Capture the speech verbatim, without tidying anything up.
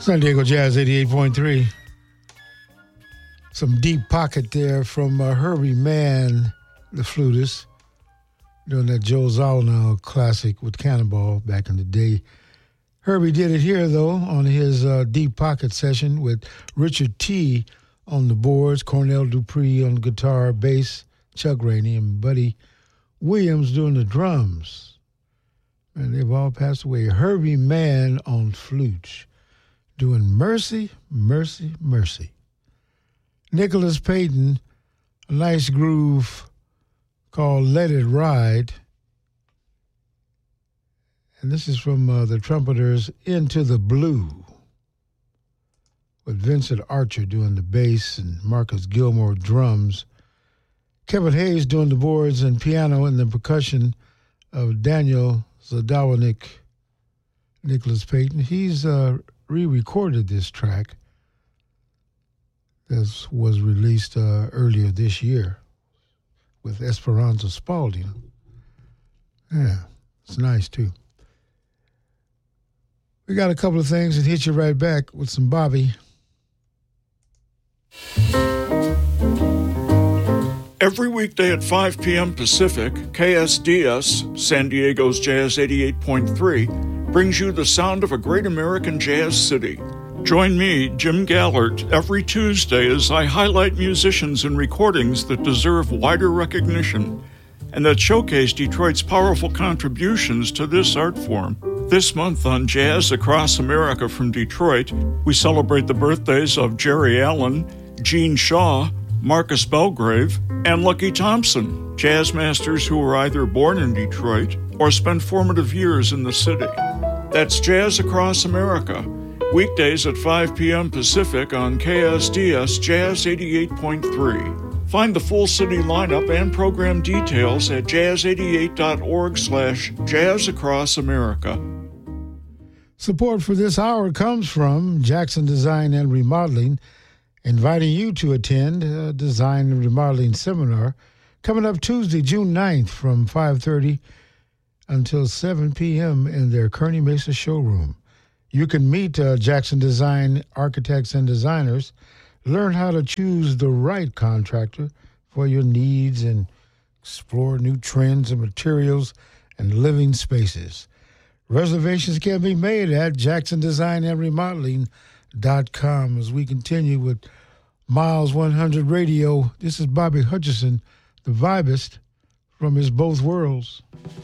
San Diego Jazz eighty-eight point three. Some deep pocket there from uh, Herbie Mann, the flutist, doing that Joe Zawinul classic with Cannonball back in the day. Herbie did it here, though, on his uh, deep pocket session with Richard T. on the boards, Cornell Dupree on guitar, bass, Chuck Rainey, and Buddy Williams doing the drums. And they've all passed away. Herbie Mann on flute, doing Mercy, Mercy, Mercy. Nicholas Payton, a nice groove called Let It Ride. And this is from uh, the Trumpeters, Into the Blue, with Vincent Archer doing the bass and Marcus Gilmore drums. Kevin Hayes doing the boards and piano and the percussion of Daniel Zadawanik. Nicholas Payton. He's uh, re-recorded this track. This was released uh, earlier this year with Esperanza Spalding. Yeah, it's nice too. We got a couple of things that hit you right back with some Bobby. Every weekday at five p.m. Pacific, K S D S, San Diego's Jazz eighty-eight point three, brings you the sound of a great American jazz city. Join me, Jim Gallert, every Tuesday as I highlight musicians and recordings that deserve wider recognition and that showcase Detroit's powerful contributions to this art form. This month on Jazz Across America from Detroit, we celebrate the birthdays of Jerry Allen, Gene Shaw, Marcus Belgrave, and Lucky Thompson, jazz masters who were either born in Detroit or spent formative years in the city. That's Jazz Across America, weekdays at five p.m. Pacific on K S D S Jazz eighty-eight point three. Find the full city lineup and program details at jazz eighty-eight dot org slash jazz across America. Support for this hour comes from Jackson Design and Remodeling, inviting you to attend a design and remodeling seminar coming up Tuesday, June ninth from five thirty until seven p.m. in their Kearny Mesa showroom. You can meet uh, Jackson Design architects and designers, learn how to choose the right contractor for your needs, and explore new trends and materials and living spaces. Reservations can be made at jackson design and remodeling dot com. As we continue with Miles one hundred Radio, this is Bobby Hutcherson, the vibist from his Both Worlds.